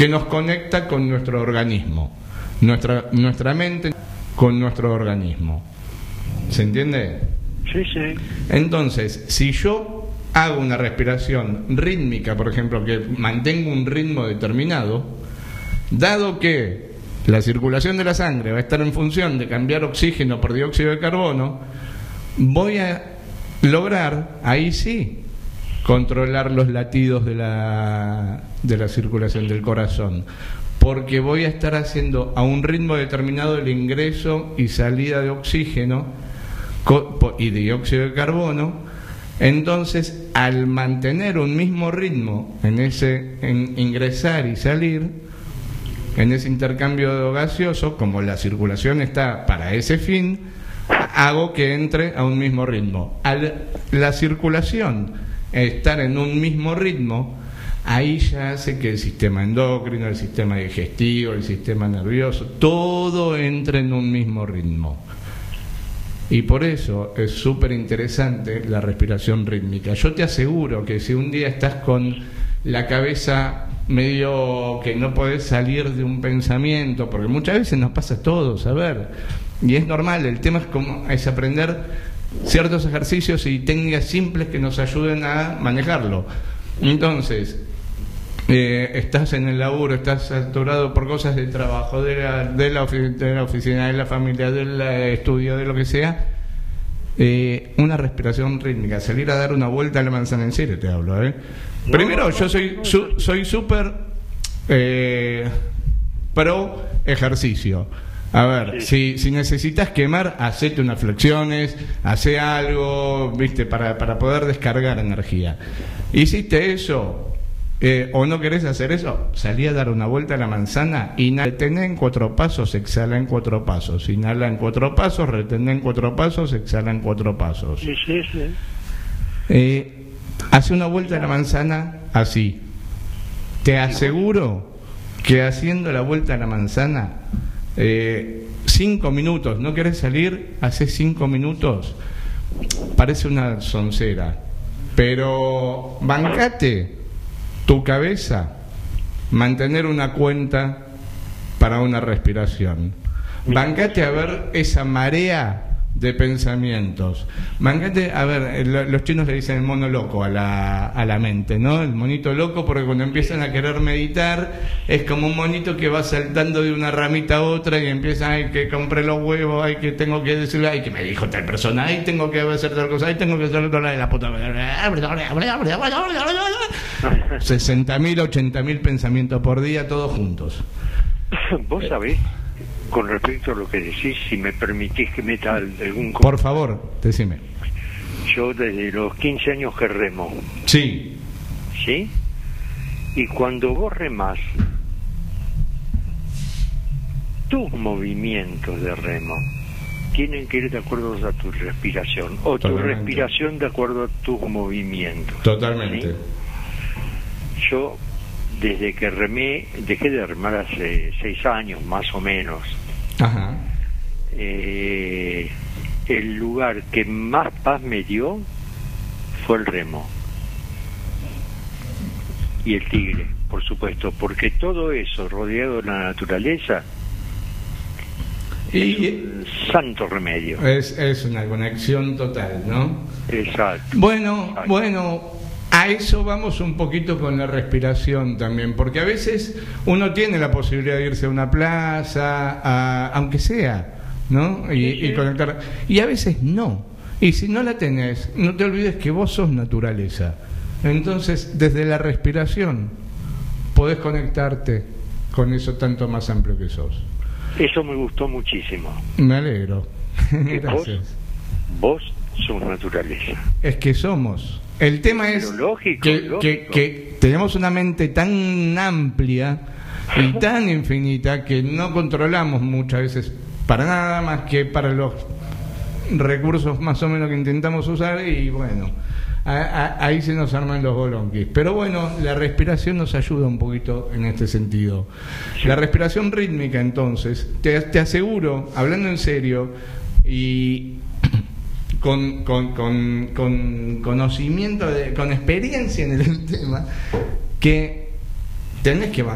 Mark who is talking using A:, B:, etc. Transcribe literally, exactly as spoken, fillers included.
A: que nos conecta con nuestro organismo, nuestra, nuestra mente con nuestro organismo. ¿Se entiende?
B: Sí, sí.
A: Entonces, si yo hago una respiración rítmica, por ejemplo, que mantengo un ritmo determinado, dado que la circulación de la sangre va a estar en función de cambiar oxígeno por dióxido de carbono, voy a lograr, ahí sí, controlar los latidos de la, de la circulación del corazón, porque voy a estar haciendo a un ritmo determinado el ingreso y salida de oxígeno y dióxido de carbono. Entonces, al mantener un mismo ritmo en ese en ingresar y salir, en ese intercambio gaseoso, como la circulación está para ese fin, hago que entre a un mismo ritmo. Al la circulación estar en un mismo ritmo, ahí ya hace que el sistema endocrino, el sistema digestivo, el sistema nervioso, todo entre en un mismo ritmo. Y por eso es súper interesante la respiración rítmica. Yo te aseguro que si un día estás con la cabeza medio que no podés salir de un pensamiento, porque muchas veces nos pasa a todos, a ver, y es normal, el tema es, como, es aprender ciertos ejercicios y técnicas simples que nos ayuden a manejarlo. Entonces, eh, estás en el laburo, estás saturado por cosas de trabajo, de la, de la, ofi de la oficina, de la familia, del estudio, de lo que sea, eh, una respiración rítmica, salir a dar una vuelta a la manzana, en serio te hablo, ¿eh? Primero, yo soy su, soy súper eh, pro ejercicio. A ver, sí. si, si necesitas quemar, hacete unas flexiones, hace algo, viste, para, para poder descargar energía. Hiciste eso, eh, o no querés hacer eso, salí a dar una vuelta a la manzana, inhala, retené en cuatro pasos, exhala en cuatro pasos, inhala en cuatro pasos, retené en cuatro pasos, exhala en cuatro pasos.
B: Sí, sí, sí.
A: Eh, hace una vuelta a la manzana así. Te aseguro que haciendo la vuelta a la manzana, eh, cinco minutos, ¿no querés salir? Hace cinco minutos. Parece una soncera, pero bancate tu cabeza, mantener una cuenta para una respiración. Bancate a ver esa marea de pensamientos. Bancate, a ver, los chinos le dicen el mono loco a la, a la mente, ¿no? El monito loco, porque cuando empiezan a querer meditar es como un monito que va saltando de una ramita a otra y empieza, ay, que compré los huevos, ay, que tengo que decirle, ay, que me dijo tal persona, ay, tengo que hacer tal cosa, ay, tengo que hacer otra de la puta. sesenta mil, ochenta mil pensamientos por día, todos juntos.
B: Vos sabés, con respecto a lo que decís, si me permitís que meta algún...
A: Por favor, decime.
B: Yo desde los quince años que remo.
A: Sí.
B: ¿Sí? Y cuando vos remás, tus movimientos de remo tienen que ir de acuerdo a tu respiración, o tu Totalmente. respiración de acuerdo a tus movimientos.
A: Totalmente.
B: ¿Sí? Yo, desde que remé, dejé de remar hace seis años, más o menos.
A: Ajá.
B: Eh, el lugar que más paz me dio fue el remo. Y el tigre, por supuesto, porque todo eso rodeado de la naturaleza
A: y
B: es un santo remedio.
A: Es, es una conexión total, ¿no?
B: Exacto.
A: Bueno,
B: Exacto.
A: bueno, a eso vamos un poquito con la respiración también, porque a veces uno tiene la posibilidad de irse a una plaza, a, aunque sea, ¿no? Y,
B: sí, sí.
A: y conectar. Y a veces no. Y si no la tenés, no te olvides que vos sos naturaleza. Entonces, desde la respiración, podés conectarte con eso tanto más amplio que sos.
B: Eso me gustó muchísimo.
A: Me alegro. Gracias.
B: Vos, vos sos naturaleza.
A: Es que somos. El tema es
B: lógico,
A: que,
B: lógico.
A: Que, que tenemos una mente tan amplia y tan infinita que no controlamos muchas veces para nada más que para los recursos más o menos que intentamos usar, y bueno, a, a, ahí se nos arman los bolonquis. Pero bueno, la respiración nos ayuda un poquito en este sentido. Sí. La respiración rítmica, entonces, te, te aseguro, hablando en serio y con, con, con, con conocimiento, de, con experiencia en el tema, que tenés que